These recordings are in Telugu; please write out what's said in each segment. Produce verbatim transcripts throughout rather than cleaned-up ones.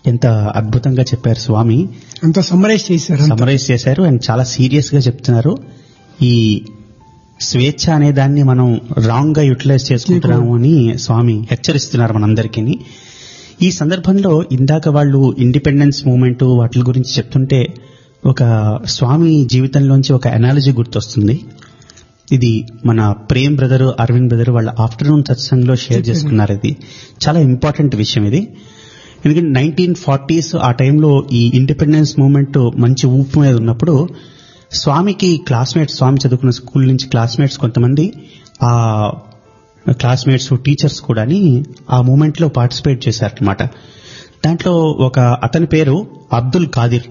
ఎంత అద్భుతంగా చెప్పారు స్వామి. అంత సమ్మరైజ్ చేశారు సమ్మరైజ్ చేశారు అండ్ చాలా సీరియస్ గా చెప్తున్నారు. ఈ స్వేచ్ఛ అనే దాన్ని మనం రాంగ్ గా యూటిలైజ్ చేసుకుంటున్నాము అని స్వామి హెచ్చరిస్తున్నారు మనందరికీ. ఈ సందర్భంలో ఇందాక వాళ్ళు ఇండిపెండెన్స్ మూవ్మెంట్ వాటి గురించి చెప్తుంటే ఒక స్వామి జీవితంలోంచి ఒక అనాలజీ గుర్తొస్తుంది. ఇది మన ప్రేమ్ బ్రదర్, అరవింద్ బ్రదర్ వాళ్ళ ఆఫ్టర్నూన్ సత్సంగ్లో షేర్ చేసుకున్నారు. ఇది చాలా ఇంపార్టెంట్ విషయం ఇది. ఎందుకంటే నైన్టీన్ ఫార్టీస్ ఆ టైంలో ఈ ఇండిపెండెన్స్ మూవ్మెంట్ మంచి ఊపు మీద ఉన్నప్పుడు స్వామికి క్లాస్మేట్స్, స్వామి చదువుకున్న స్కూల్ నుంచి క్లాస్మేట్స్ కొంతమంది ఆ క్లాస్మేట్స్ టీచర్స్ కూడా ఆ మూవ్మెంట్ లో పార్టిసిపేట్ చేశారనమాట. దాంట్లో ఒక అతని పేరు అబ్దుల్ ఖాదిర్,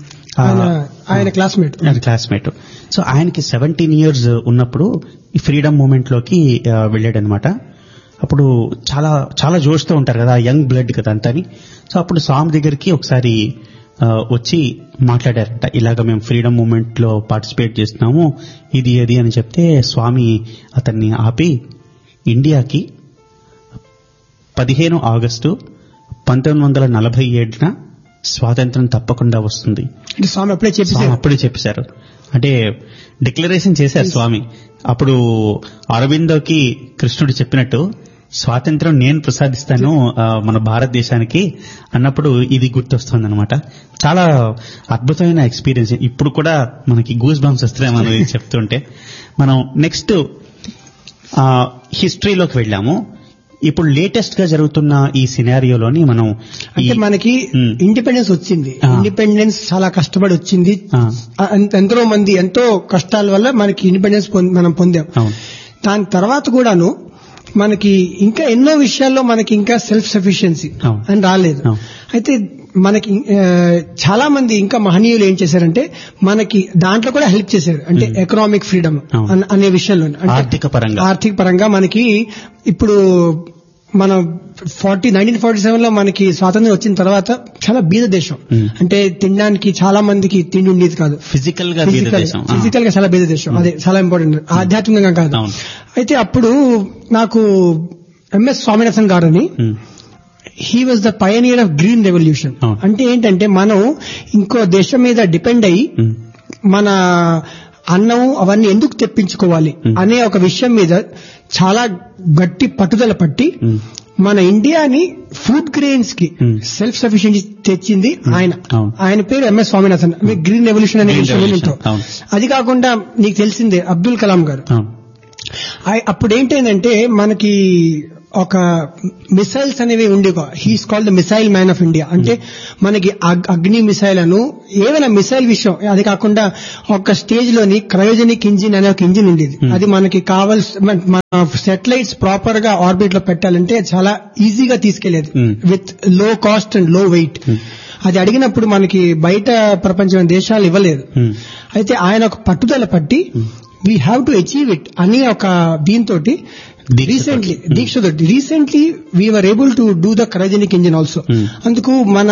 ఆయన క్లాస్మేట్ క్లాస్మేట్ సో ఆయనకి సెవెంటీన్ ఇయర్స్ ఉన్నప్పుడు ఈ ఫ్రీడమ్ మూవ్మెంట్ లోకి వెళ్ళాడనమాట. అప్పుడు చాలా చాలా జోష్తో ఉంటారు కదా, యంగ్ బ్లడ్ కదా అంతని. సో అప్పుడు స్వామి దగ్గరికి ఒకసారి వచ్చి మాట్లాడారంట, ఇలాగ మేము ఫ్రీడమ్ మూవ్మెంట్ లో పార్టిసిపేట్ చేస్తున్నాము, ఇది అది అని చెప్తే స్వామి అతన్ని ఆపి ఇండియాకి పదిహేను ఆగస్టు పంతొమ్మిది వందల నలభై ఏడున స్వాతంత్రం తప్పకుండా వస్తుంది స్వామి అప్పుడే చెప్పేశారు. అప్పుడే చెప్పేశారు అంటే డిక్లరేషన్ చేశారు స్వామి. అప్పుడు అరవిందోకి కృష్ణుడు చెప్పినట్టు స్వాతంత్రం నేను ప్రసాదిస్తాను మన భారతదేశానికి అన్నప్పుడు ఇది గుర్తొస్తుంది అనమాట. చాలా అద్భుతమైన ఎక్స్పీరియన్స్. ఇప్పుడు కూడా మనకి గూస్ బంప్స్ వస్తున్నాయి మనం ఇది చెప్తుంటే. మనం నెక్స్ట్ హిస్టరీలోకి వెళ్ళాము. ఇప్పుడు లేటెస్ట్ గా జరుగుతున్న ఈ సినారియోలోని మనం అంటే మనకి ఇండిపెండెన్స్ వచ్చింది. ఇండిపెండెన్స్ చాలా కష్టపడి వచ్చింది. ఎంతో మంది ఎంతో కష్టాల వల్ల మనకి ఇండిపెండెన్స్ మనం పొందాం. దాని తర్వాత కూడాను మనకి ఇంకా ఎన్నో విషయాల్లో మనకి ఇంకా సెల్ఫ్ సఫిషియన్సీ అని రాలేదు. అయితే మనకి చాలా మంది ఇంకా మహనీయులు ఏం చేశారంటే మనకి దాంట్లో కూడా హెల్ప్ చేశారు. అంటే ఎకనామిక్ ఫ్రీడమ్ అనే విషయంలో, ఆర్థిక పరంగా ఆర్థిక పరంగా మనకి ఇప్పుడు మనం ఫార్టీ నైన్టీన్ ఫార్టీ సెవెన్ లో మనకి స్వాతంత్రం వచ్చిన తర్వాత చాలా బీద దేశం. అంటే తినడానికి చాలా మందికి తిండి ఉండేది కాదు. ఫిజికల్ గా ఫిజికల్ గా చాలా బీద దేశం. అదే చాలా ఇంపార్టెంట్, ఆధ్యాత్మికంగా కాదు. అయితే అప్పుడు నాకు ఎంఎస్ స్వామినాథన్ గారని, he was the పయనియర్ of green revolution. అంటే ఏంటంటే మనం ఇంకో దేశం మీద డిపెండ్ అయ్యి మన అన్నం అవన్నీ ఎందుకు తెప్పించుకోవాలి అనే ఒక విషయం మీద చాలా గట్టి పట్టుదల పట్టి మన ఇండియాని ఫుడ్ గ్రెయిన్స్ కి సెల్ఫ్ సఫిషియెంట్ తెచ్చింది ఆయన. ఆయన పేరు ఎంఎస్ స్వామినాథన్. గ్రీన్ రెవల్యూషన్ అనే విషయం. అది కాకుండా నీకు తెలిసిందే అబ్దుల్ కలాం గారు. అప్పుడు ఏంటంటే మనకి ఒక మిసైల్స్ అనేవి ఉండేవా. He's called the missile man of India. అంటే మనకి అగ్ని మిసైల్ అను ఏదైనా మిసైల్ విషయం. అది కాకుండా ఒక స్టేజ్ లోని క్రయోజెనిక్ ఇంజిన్ అనే ఒక ఇంజిన్ ఉండేది. అది మనకి కావాల్సి మన సెటిలైట్స్ ప్రాపర్ గా ఆర్బిట్ లో పెట్టాలంటే చాలా ఈజీగా తీసుకెళ్లేది విత్ లో కాస్ట్ అండ్ లో వెయిట్. అది అడిగినప్పుడు మనకి బయట ప్రపంచం దేశాలు ఇవ్వలేదు. అయితే ఆయన ఒక పట్టుదల పట్టి we have to achieve it అని ఒక దీంతో రీసెంట్లీ దీక్షతో recently we are able to do the cryogenic engine also. అందుకు మన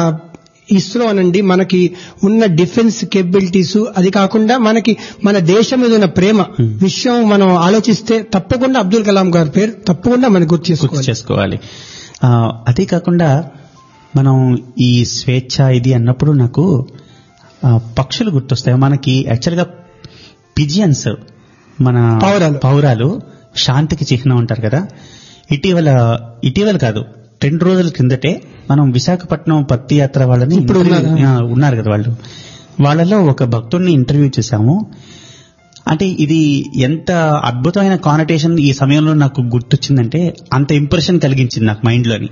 ఇస్రో అనండి, మనకి ఉన్న డిఫెన్స్ కేపబిలిటీస్, అది కాకుండా మనకి మన దేశం మీద ఉన్న ప్రేమ విషయం మనం ఆలోచిస్తే తప్పకుండా అబ్దుల్ కలాం గారి పేరు తప్పకుండా మనకు గుర్తు చేసుకోవాలి. అదే కాకుండా మనం ఈ స్వేచ్ఛ ఇది అన్నప్పుడు నాకు పక్షులు గుర్తొస్తాయి. మనకి యాక్చువల్గా పిజియన్స్ మన పౌరాలు శాంతికి చిహ్నం ఉంటారు కదా. ఇటీవల ఇటీవల కాదు రెండు రోజుల కిందటే మనం విశాఖపట్నం పత్తి యాత్ర వాళ్ళని ఇప్పుడు ఉన్నారు కదా వాళ్ళు, వాళ్ళలో ఒక భక్తుడిని ఇంటర్వ్యూ చేశాము. అంటే ఇది ఎంత అద్భుతమైన కానటేషన్ ఈ సమయంలో నాకు గుర్తొచ్చిందంటే అంత ఇంప్రెషన్ కలిగించింది నాకు మైండ్ లోని.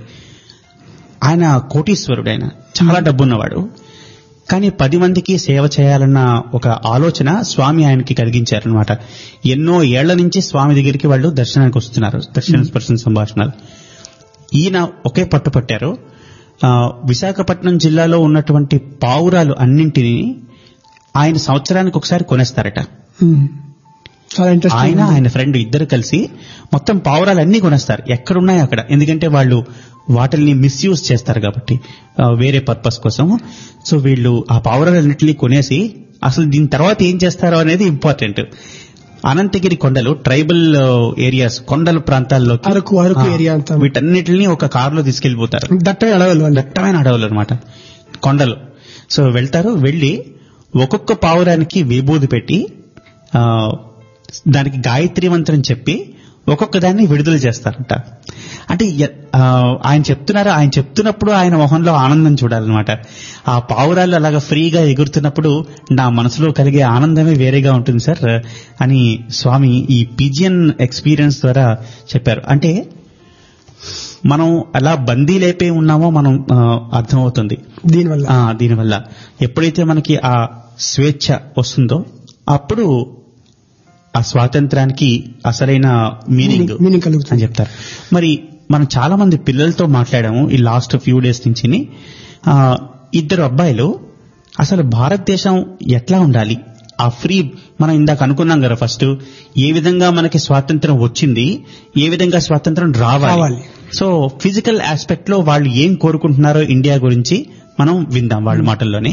ఆయన కోటీశ్వరుడు, ఆయన చాలా డబ్బున్నవాడు. కానీ పది మందికి సేవ చేయాలన్న ఒక ఆలోచన స్వామి ఆయనకి కలిగించారనమాట. ఎన్నో ఏళ్ల నుంచి స్వామి దగ్గరికి వాళ్ళు దర్శనానికి వస్తున్నారు, దర్శన స్పర్శన సంభాషణలు. ఈయన ఒకే పట్టు పట్టారు. విశాఖపట్నం జిల్లాలో ఉన్నటువంటి పావురాలు అన్నింటినీ ఆయన సంవత్సరానికి ఒకసారి కొనేస్తారట. ఆయన ఆయన ఫ్రెండ్ ఇద్దరు కలిసి మొత్తం పావురాలన్నీ కొనేస్తారు, ఎక్కడున్నాయి అక్కడ. ఎందుకంటే వాళ్ళు వాటిల్ని మిస్యూజ్ చేస్తారు కాబట్టి వేరే పర్పస్ కోసం. సో వీళ్ళు ఆ పావురాలన్నింటినీ కొనేసి అసలు దీని తర్వాత ఏం చేస్తారో అనేది ఇంపార్టెంట్. అనంతగిరి కొండలు ట్రైబల్ ఏరియాస్, కొండల ప్రాంతాల్లోకి, అరకు అరకు ఏరియా అంతా వీటన్నిటిని ఒక కారులో తీసుకెళ్లిపోతారు. దట్టమైన అడవులు, దట్టమైన అడవులు అనమాట, కొండలు. సో వెళ్తారు, వెళ్లి ఒక్కొక్క పావురానికి విభూది పెట్టి ఆ దానికి గాయత్రి మంత్రం చెప్పి ఒక్కొక్క దాన్ని విడుదల చేస్తారంట. అంటే ఆయన చెప్తున్నారు, ఆయన చెప్తున్నప్పుడు ఆయన మొహంలో ఆనందం చూడాలన్నమాట. ఆ పావురాలు అలాగా ఫ్రీగా ఎగురుతున్నప్పుడు నా మనసులో కలిగే ఆనందమే వేరేగా ఉంటుంది సార్ అని స్వామి ఈ పిజియన్ ఎక్స్పీరియన్స్ ద్వారా చెప్పారు. అంటే మనం అలా బందీలైపోయి ఉన్నామో మనం అర్థమవుతుంది దీనివల్ల. దీనివల్ల ఎప్పుడైతే మనకి ఆ స్వేచ్ఛ వస్తుందో అప్పుడు ఆ స్వాతంత్రానికి అసలైన మీనింగ్ మీనింగ్ కలుగుతుంది అని చెప్తారు. మరి మనం చాలా మంది పిల్లలతో మాట్లాడాము ఈ లాస్ట్ ఫ్యూ డేస్ నుంచి. ఇద్దరు అబ్బాయిలు అసలు భారతదేశం ఎట్లా ఉండాలి, ఆ ఫ్రీ, మనం ఇందాక అనుకున్నాం కదా ఫస్ట్ ఏ విధంగా మనకి స్వాతంత్రం వచ్చింది, ఏ విధంగా స్వాతంత్రం రావాలి. సో ఫిజికల్ ఆస్పెక్ట్ లో వాళ్ళు ఏం కోరుకుంటున్నారో ఇండియా గురించి మనం విందాం వాళ్ళ మాటల్లోనే.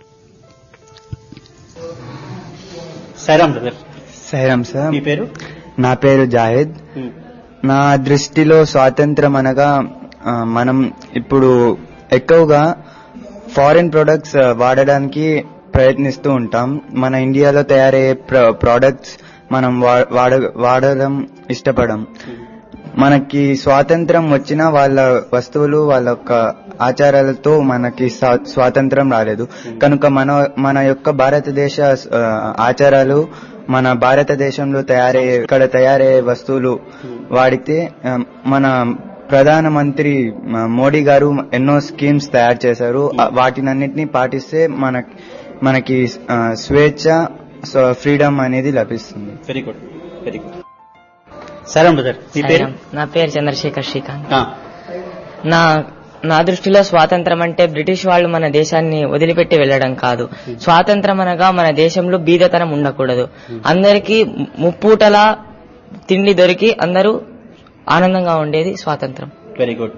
సైరామ్ బ్రదర్. సైరామ్ సార్. మీ పేరు? నా పేరు జాహిద్. నా దృష్టిలో స్వాతంత్రం అనగా మనం ఇప్పుడు ఎక్కువగా ఫారిన్ ప్రొడక్ట్స్ వాడడానికి ప్రయత్నిస్తూ ఉంటాం. మన ఇండియాలో తయారయ్యే ప్రోడక్ట్స్ మనం వాడ వాడడం ఇష్టపడం. మనకి స్వాతంత్రం వచ్చినా వాళ్ళ వస్తువులు వాళ్ళ యొక్క ఆచారాలతో మనకి స్వాతంత్రం రాలేదు. కనుక మన మన యొక్క భారతదేశ ఆచారాలు, మన భారతదేశంలో తయారయ్యే ఇక్కడ తయారయ్యే వస్తువులు వాడితే, మన ప్రధానమంత్రి మోడీ గారు ఎన్నో స్కీమ్స్ తయారు చేశారు. వాటినన్నిటినీ పాటిస్తే మన మనకి స్వేచ్ఛ, ఫ్రీడమ్ అనేది లభిస్తుంది. Very good, very good. సరే బ్రదర్, మీ పేరు? నా పేరు చంద్రశేఖర్ శ్రీకాంత్. నా నా దృష్టిలో స్వాతంత్రం అంటే బ్రిటిష్ వాళ్ళు మన దేశాన్ని వదిలిపెట్టి వెళ్లడం కాదు. స్వాతంత్రం అనగా మన దేశంలో బీదతనం ఉండకూడదు. అందరికీ ముప్పూటలా తిండి దొరికి అందరూ ఆనందంగా ఉండేది స్వాతంత్రం. Very good.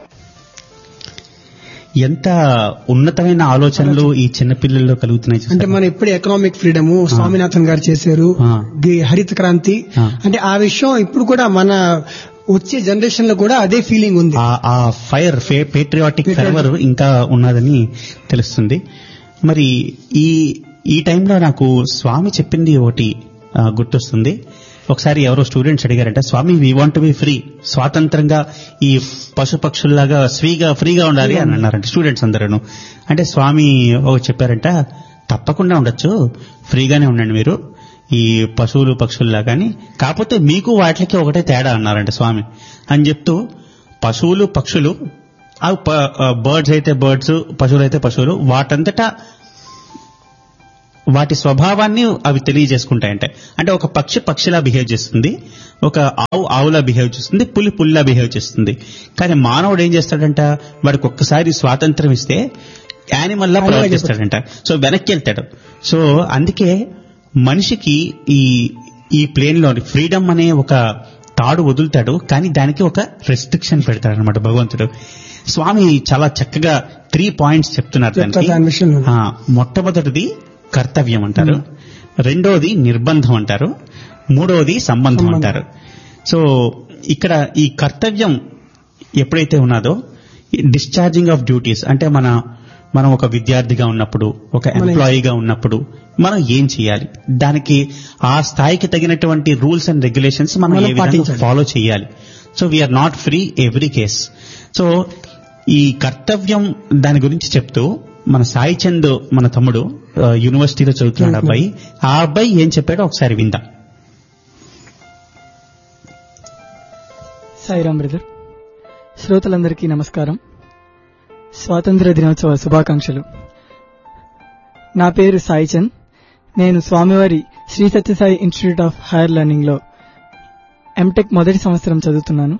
ఎంత ఉన్నతమైన ఆలోచనలు ఈ చిన్నపిల్లల్లో కలుగుతున్నాయి. అంటే మనం ఎప్పుడు ఎకనామిక్ ఫ్రీడమ్ స్వామినాథన్ గారు చేశారు, హరిత క్రాంతి. అంటే ఆ విషయం ఇప్పుడు కూడా మన వచ్చే జనరేషన్ లో కూడా అదే ఫీలింగ్ ఉంది. ఆ ఫైర్, పేట్రియాటిక్ ఫెర్వర్ ఇంకా ఉన్నదని తెలుస్తుంది. మరి ఈ ఈ టైంలో నాకు స్వామి చెప్పింది ఒకటి గుర్తొస్తుంది. ఒకసారి ఎవరో స్టూడెంట్స్ అడిగారంట, స్వామి వీ వాంట్ బి ఫ్రీ, స్వాతంత్రంగా ఈ పశుపక్షుల్లాగా ఫ్రీగా ఫ్రీగా ఉండాలి అని అన్నారంట స్టూడెంట్స్ అందరూ. అంటే స్వామి చెప్పారంట, తప్పకుండా ఉండొచ్చు, ఫ్రీగానే ఉండండి మీరు ఈ పశువులు పక్షుల్లా, కానీ కాకపోతే మీకు వాటికి ఒకటే తేడా అన్నారంట స్వామి. అని చెప్తూ పశువులు పక్షులు, అవి బర్డ్స్ అయితే బర్డ్స్, పశువులు అయితే పశువులు, వాటంతటా వాటి స్వభావాన్ని అవి తెలియజేసుకుంటాయంట. అంటే ఒక పక్షి పక్షిలా బిహేవ్ చేస్తుంది, ఒక ఆవు ఆవులా బిహేవ్ చేస్తుంది, పులి పుల్లా బిహేవ్ చేస్తుంది. కానీ మానవుడు ఏం చేస్తాడంట, వాడికి ఒక్కసారి స్వాతంత్రం ఇస్తే యానిమల్ లా ప్రవర్తిస్తాడంట. సో వెనక్కి వెళ్తాడు. సో అందుకే మనిషికి ఈ ఈ ప్లేన్ లో ఫ్రీడమ్ అనే ఒక తాడు వదులుతాడు, కానీ దానికి ఒక రెస్ట్రిక్షన్ పెడతాడు అనమాట భగవంతుడు. స్వామి చాలా చక్కగా త్రీ పాయింట్స్ చెప్తున్నారు దానికి. మొట్టమొదటిది కర్తవ్యం అంటారు, రెండోది నిర్బంధం అంటారు, మూడోది సంబంధం అంటారు. సో ఇక్కడ ఈ కర్తవ్యం ఎప్పుడైతే ఉన్నదో, డిశ్చార్జింగ్ ఆఫ్ డ్యూటీస్ అంటే మన మనం ఒక విద్యార్థిగా ఉన్నప్పుడు, ఒక ఎంప్లాయీగా ఉన్నప్పుడు మనం ఏం చేయాలి, దానికి ఆ స్థాయికి తగినటువంటి రూల్స్ అండ్ రెగ్యులేషన్స్ మనం ఏ విధంగా ఫాలో చేయాలి. So we are not free every case. So ఈ కర్తవ్యం దాని గురించి చెప్తూ మన సాయి చంద్, మన తమ్ముడు యూనివర్సిటీలో చదువుతున్నాడు అబ్బాయి, ఆ అబ్బాయి ఏం చెప్పాడో ఒకసారి విందాం. సాయిరామ్ బ్రదర్, శ్రోతలందరికీ నమస్కారం. స్వాతంత్ర దినోత్సవ శుభాకాంక్షలు. నా పేరు సాయి చంద్. నేను స్వామివారి Shri Sathya Sai institute of higher learning లో ఎంటెక్ మొదటి సంవత్సరం చదువుతున్నాను.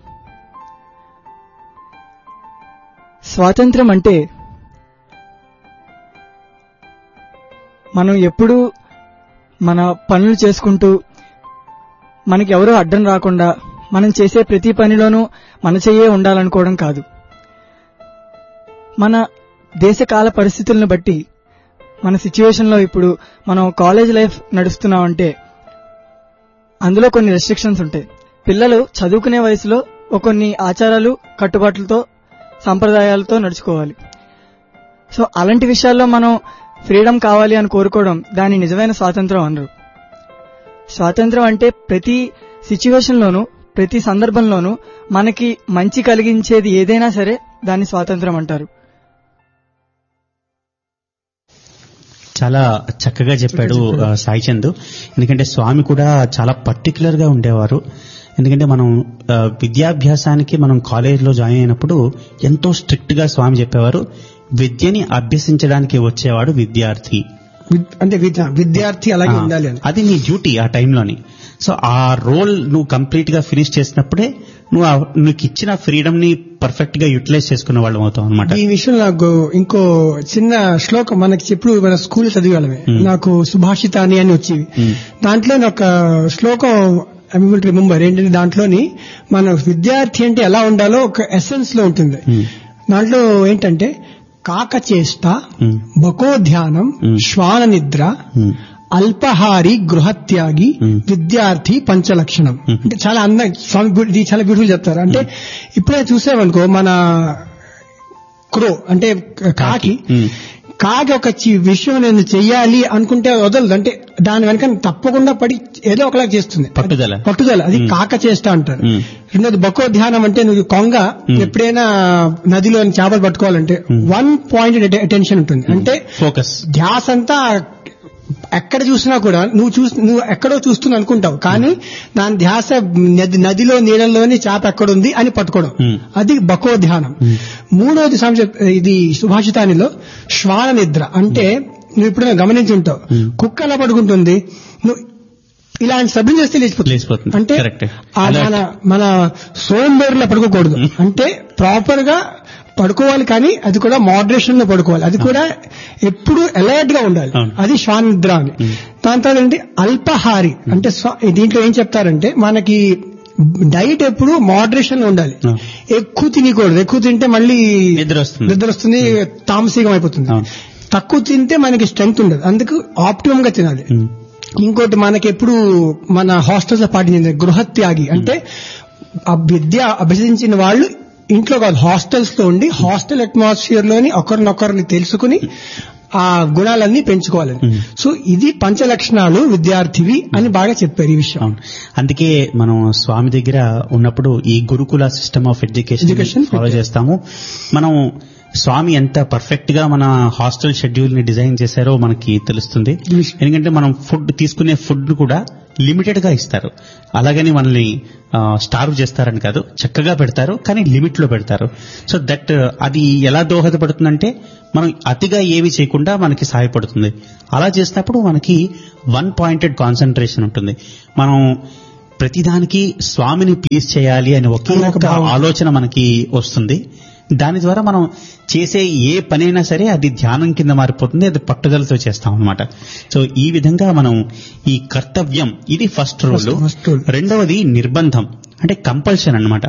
స్వాతంత్రం అంటే మనం ఎప్పుడూ మన పనులు చేసుకుంటూ మనకి ఎవరో అడ్డం రాకుండా మనం చేసే ప్రతి పనిలోనూ మన చెయ్యే ఉండాలనుకోవడం కాదు. మన దేశకాల పరిస్థితులను బట్టి మన సిచ్యువేషన్ లో ఇప్పుడు మనం కాలేజ్ లైఫ్ నడుస్తున్నామంటే అందులో కొన్ని రెస్ట్రిక్షన్స్ ఉంటాయి. పిల్లలు చదువుకునే వయసులో కొన్ని ఆచారాలు కట్టుబాట్లతో సంప్రదాయాలతో నడుచుకోవాలి. సో అలాంటి విషయాల్లో మనం ఫ్రీడమ్ కావాలి అని కోరుకోవడం దాని నిజమైన స్వాతంత్రం అనరు. స్వాతంత్రం అంటే ప్రతి సిచ్యువేషన్లోనూ ప్రతి సందర్భంలోనూ మనకి మంచి కలిగించేది ఏదైనా సరే దాన్ని స్వాతంత్రం అంటారు. చాలా చక్కగా చెప్పాడు సాయి చంద్. ఎందుకంటే స్వామి కూడా చాలా పర్టికులర్ గా ఉండేవారు. ఎందుకంటే మనం విద్యాభ్యాసానికి మనం కాలేజీలో జాయిన్ అయినప్పుడు ఎంతో స్ట్రిక్ట్ గా స్వామి చెప్పేవారు, విద్యని అభ్యసించడానికి వచ్చేవాడు విద్యార్థి అంటే విద్యార్థి అలాగే ఉండాలి, అది నీ డ్యూటీ ఆ టైంలోని. సో ఆ రోల్ నువ్వు కంప్లీట్ గా ఫినిష్ చేసినప్పుడే నువ్వు నీకు ఇచ్చిన ఫ్రీడమ్ ని పర్ఫెక్ట్ గా యూటిలైజ్ చేసుకునే వాళ్ళం అవుతాం అనమాట. ఈ విషయం నాకు ఇంకో చిన్న శ్లోకం మనకి చెప్పుడు మన స్కూల్ చదివేవాళ్ళమే, నాకు సుభాషితాని అని వచ్చేవి. దాంట్లో ఒక శ్లోకం ఐ విల్ రిమెంబర్ ఏంటంటే దాంట్లోని మన విద్యార్థి అంటే ఎలా ఉండాలో ఒక ఎసెన్స్ లో ఉంటుంది. దాంట్లో ఏంటంటే కాకచేష్ట, బకోధ్యానం, శ్వాన నిద్ర, అల్పహారి, గృహత్యాగి, విద్యార్థి పంచలక్షణం. అంటే చాలా అందంగా స్వామి ఇది చాలా బ్యూటిఫుల్ చెప్తారు. అంటే ఇప్పుడే చూసామనుకో మన క్రో అంటే కాకి కాకి ఒక విషయం నేను చెయ్యాలి అనుకుంటే వదలదు, అంటే దాని వెనక తప్పకుండా పడి ఏదో ఒకలా చేస్తుంది, పట్టుదల పట్టుదల అది కాక చేష్ట అంటారు. రెండోది బకో ధ్యానం అంటే నువ్వు కొంగ ఎప్పుడైనా నదిలో చేపలు పట్టుకోవాలంటే వన్ పాయింట్ అటెన్షన్ ఉంటుంది, అంటే ఫోకస్ ధ్యాస అంతా ఎక్కడ చూసినా కూడా నువ్వు చూసి నువ్వు ఎక్కడో చూస్తున్నా అనుకుంటావు, కానీ దాని ధ్యాస నది నదిలో నీళ్ళలోని చేప ఎక్కడుంది అని పట్టుకోవడం, అది బకో ధ్యానం. మూడవది ఇది సుభాషితానిలో శ్వాన నిద్ర, అంటే నువ్వు ఇప్పుడు గమనించి ఉంటావు కుక్క ఎలా పడుకుంటుంది, నువ్వు ఇలాంటి శబ్దం చేస్తే లేచిపోతుంది. అంటే మన మన సోంబేరులో పడుకోకూడదు, అంటే ప్రాపర్ గా పడుకోవాలి, కానీ అది కూడా మోడరేషన్ లో పడుకోవాలి, అది కూడా ఎప్పుడు అలర్ట్ గా ఉండాలి, అది శ్వాన నిద్ర అని. దాని తర్వాత ఏంటి అల్పహారి, అంటే దీంట్లో ఏం చెప్తారంటే మనకి డైట్ ఎప్పుడు మోడరేషన్ లో ఉండాలి, ఎక్కువ తినకూడదు, ఎక్కువ తింటే మళ్ళీ నిద్ర వస్తుంది, నిద్ర వస్తుంది తామసికం అయిపోతుంది. తక్కువ తింటే మనకి స్ట్రెంగ్త్ ఉండదు, అందుకు ఆప్టిమమ్ గా తినాలి. ఇంకోటి మనకి ఎప్పుడు మన హాస్టల్స్ లో పాటించింది గృహత్యాగి, అంటే ఆ విద్య అభ్యసించిన వాళ్ళు ఇంట్లో కాదు హాస్టల్స్ లో ఉండి హాస్టల్ అట్మాస్ఫియర్ లోని ఒకరినొకరిని తెలుసుకుని ఆ గుణాలన్నీ పెంచుకోవాలని. సో ఇది పంచలక్షణాలు విద్యార్థివి అని బాగా చెప్పారు ఈ విషయం. అందుకే మనం స్వామి దగ్గర ఉన్నప్పుడు ఈ గురుకుల సిస్టమ్ ఆఫ్ ఎడ్యుకేషన్ ఫాలో చేస్తాము. మనం స్వామి ఎంత పర్ఫెక్ట్ గా మన హాస్టల్ షెడ్యూల్ ని డిజైన్ చేశారో మనకి తెలుస్తుంది. ఎందుకంటే మనం ఫుడ్ తీసుకునే ఫుడ్ కూడా లిమిటెడ్ గా ఇస్తారు, అలాగని మనల్ని స్టార్వ్ చేస్తారని కాదు, చక్కగా పెడతారు కానీ లిమిట్ లో పెడతారు. సో దట్ అది ఎలా దోహదపడుతుందంటే మనం అతిగా ఏవి చేయకుండా మనకి సహాయపడుతుంది. అలా చేసినప్పుడు మనకి వన్ పాయింటెడ్ కాన్సన్ట్రేషన్ ఉంటుంది. మనం ప్రతిదానికి స్వామిని ప్లీజ్ చేయాలి అని ఒకే ఒక ఆలోచన మనకి వస్తుంది. దాని ద్వారా మనం చేసే ఏ పనైనా సరే అది ధ్యానం కింద మారిపోతుంది, అది పట్టుదలతో చేస్తాం అనమాట. సో ఈ విధంగా మనం ఈ కర్తవ్యం ఇది ఫస్ట్ రూల్. రెండవది నిర్బంధం, అంటే కంపల్షన్ అనమాట.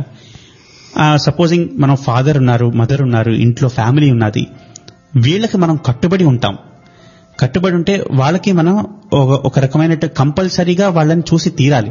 సపోజింగ్ మనం ఫాదర్ ఉన్నారు, మదర్ ఉన్నారు, ఇంట్లో ఫ్యామిలీ ఉన్నది, వీళ్ళకి మనం కట్టుబడి ఉంటాం. కట్టుబడి ఉంటే వాళ్ళకి మనం ఒక రకమైన కంపల్సరీగా వాళ్ళని చూసి తీరాలి,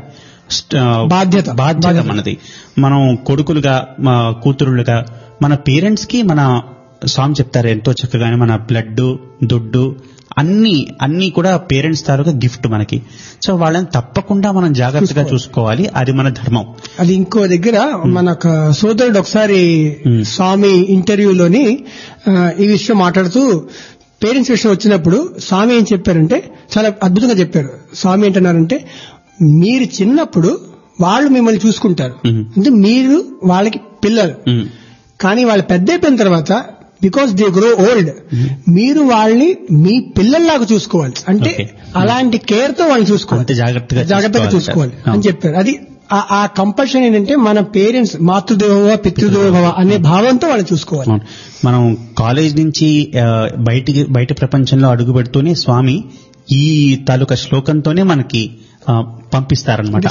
బాధ్యత బాధ్యత మనది. మనం కొడుకులుగా కూతురులుగా మన పేరెంట్స్ కి మన స్వామి చెప్తారు ఎంతో చక్కగానే, మన బ్లడ్ దుడ్డు అన్ని అన్ని కూడా పేరెంట్స్ తాలూకా గిఫ్ట్ మనకి. సో వాళ్ళని తప్పకుండా మనం జాగ్రత్తగా చూసుకోవాలి, అది మన ధర్మం. అది ఇంకో దగ్గర మన సోదరుడు ఒకసారి స్వామి ఇంటర్వ్యూలోని ఈ విషయం మాట్లాడుతూ పేరెంట్స్ విషయం వచ్చినప్పుడు స్వామి ఏం చెప్పారంటే చాలా అద్భుతంగా చెప్పారు. స్వామి ఏంటన్నారంటే మీరు చిన్నప్పుడు వాళ్ళు మిమ్మల్ని చూసుకుంటారు, అంటే మీరు వాళ్ళకి పిల్లలు, కానీ వాళ్ళు పెద్ద అయిపోయిన తర్వాత బికాస్ దే గ్రో ఓల్డ్ మీరు వాళ్ళని మీ పిల్లల్లాగా చూసుకోవాలి, అంటే అలాంటి కేర్ తో వాళ్ళని చూసుకోవాలి, జాగ్రత్తగా జాగ్రత్తగా చూసుకోవాలి అని చెప్పారు. అది ఆ కంపల్షన్ ఏంటంటే మన పేరెంట్స్ మాతృదేవోభవ పితృదేవోభవ అనే భావంతో వాళ్ళు చూసుకోవాలి. మనం కాలేజ్ నుంచి బయటికి బయట ప్రపంచంలో అడుగు పెడుతూనే స్వామి ఈ తాలూకా శ్లోకంతోనే మనకి పంపిస్తారనమాట,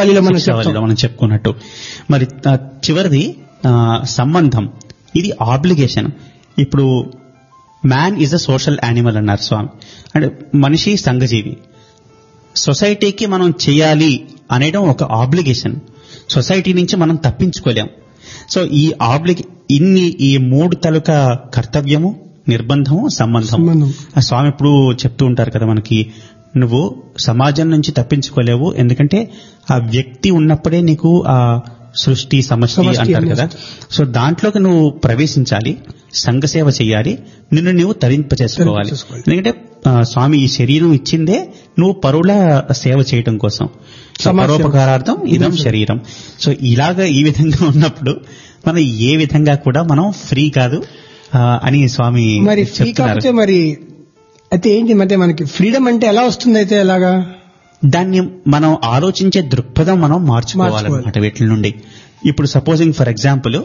మనం చెప్పుకున్నట్టు. మరి చివరిది సంబంధం, ఇది ఆబ్లిగేషన్. ఇప్పుడు man is a social animal అన్నారు స్వామి, అంటే మనిషి సంఘజీవి. సొసైటీకి మనం చేయాలి అనేయడం ఒక ఆబ్లిగేషన్. సొసైటీ నుంచి మనం తప్పించుకోలేం. సో ఈ ఆబ్లిగే ఇన్ని ఈ మూడు తలుక కర్తవ్యము, నిర్బంధము, సంబంధం. ఆ స్వామి ఇప్పుడు చెప్తూ ఉంటారు కదా మనకి, నువ్వు సమాజం నుంచి తప్పించుకోలేవు, ఎందుకంటే ఆ వ్యక్తి ఉన్నప్పుడే నీకు ఆ సృష్టి సమష్టి అంటారు కదా. సో దాంట్లోకి నువ్వు ప్రవేశించాలి, సంఘసేవ చేయాలి, నిన్ను నువ్వు తరింప చేసుకోవాలి. ఎందుకంటే స్వామి ఈ శరీరం ఇచ్చిందే నువ్వు పరుల సేవ చేయడం కోసం, పరోపకారార్థం ఇదం శరీరం. సో ఇలాగా ఈ విధంగా ఉన్నప్పుడు మనం ఏ విధంగా కూడా మనం ఫ్రీ కాదు అని స్వామి మరి ఫ్రీ కాకపోతే మరి అయితే ఏంటి, అంటే మనకి ఫ్రీడమ్ అంటే ఎలా వస్తుంది? అయితే ఎలాగా దాన్ని మనం ఆలోచించే దృక్పథం మనం మార్చుకోవాలన్నమాట వీటి నుండి. ఇప్పుడు సపోజింగ్ ఫర్ ఎగ్జాంపుల్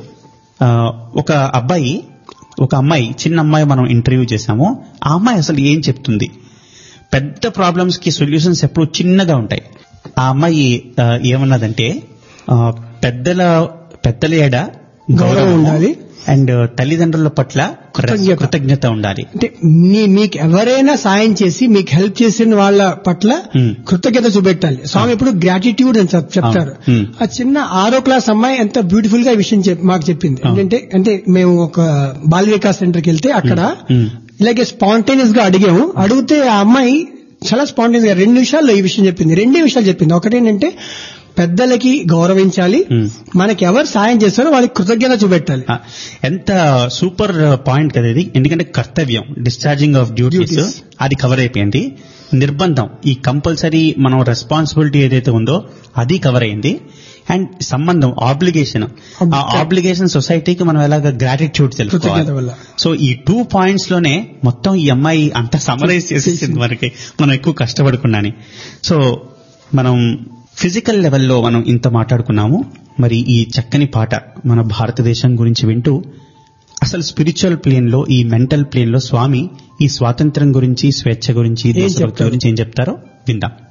ఒక అబ్బాయి ఒక అమ్మాయి చిన్న అమ్మాయి మనం ఇంటర్వ్యూ చేశాము. ఆ అమ్మాయి అసలు ఏం చెప్తుంది? పెద్ద ప్రాబ్లమ్స్ కి సొల్యూషన్స్ ఎప్పుడు చిన్నగా ఉంటాయి. ఆ అమ్మాయి ఏమన్నదంటే పెద్దల పెద్దల ఏడ గౌరవం ఉండాలి అండ్ తల్లిదండ్రుల పట్ల కృతజ్ఞత ఉండాలి. అంటే మీకు ఎవరైనా సాయం చేసి మీకు హెల్ప్ చేసిన వాళ్ళ పట్ల కృతజ్ఞత చూపెట్టాలి. స్వామి ఎప్పుడు గ్రాటిట్యూడ్ అని చెప్తారు. ఆ చిన్న ఆరో క్లాస్ అమ్మాయి ఎంత బ్యూటిఫుల్ గా ఈ విషయం మాకు చెప్పింది. ఏంటంటే అంటే మేము ఒక బాల వికాస్ సెంటర్కి వెళ్తే అక్కడ ఇలాగే స్పాంటేనియస్ గా అడిగాము. అడిగితే ఆ అమ్మాయి చాలా స్పాంటేనియస్ గా రెండు నిమిషాల్లో ఈ విషయం చెప్పింది. రెండే విషయాలు చెప్పింది. ఒకటేంటంటే పెద్దలకి గౌరవించాలి, మనకి ఎవరు సాయం చేస్తారో వాళ్ళకి కృతజ్ఞత చూపెట్టాలి. ఎంత సూపర్ పాయింట్ కదా ఇది. ఎందుకంటే కర్తవ్యం, డిశ్చార్జింగ్ ఆఫ్ డ్యూటీస్ అది కవర్ అయిపోయింది. నిర్బంధం, ఈ కంపల్సరీ మనం రెస్పాన్సిబిలిటీ ఏదైతే ఉందో అది కవర్ అయింది. అండ్ సంబంధం, ఆబ్లిగేషన్, ఆ ఆబ్లిగేషన్ సొసైటీకి మనం ఎలాగ గ్రాటిట్యూడ్ తెలుసుకోవాలి. సో ఈ టూ పాయింట్స్ లోనే మొత్తం ఈ అమ్మాయి అంత సమరైజ్ చేసేసింది మనకి, మనం ఎక్కువ కష్టపడుకున్నాని. సో మనం ఫిజికల్ లెవెల్లో మనం ఇంత మాట్లాడుకున్నాము. మరి ఈ చక్కని పాట మన భారతదేశం గురించి వింటూ అసలు స్పిరిచువల్ ప్లేన్ లో, ఈ మెంటల్ ప్లేన్ లో స్వామి ఈ స్వాతంత్ర్యం గురించి, స్వేచ్ఛ గురించి, దేశభక్తి గురించి ఏం చెప్తారో విందాం.